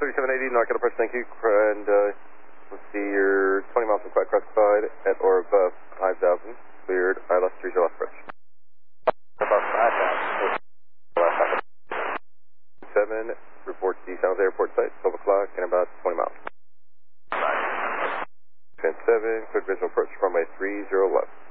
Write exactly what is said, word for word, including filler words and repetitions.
thirty-seven eighty, knock out approach, thank you. And uh, let's see, you're twenty miles from Quack classified at or above five thousand. Cleared, I lost three zero last approach. Above five thousand. seven, report to San Jose Airport site, twelve o'clock and about twenty miles. ten seven, quick visual approach, runway three zero left.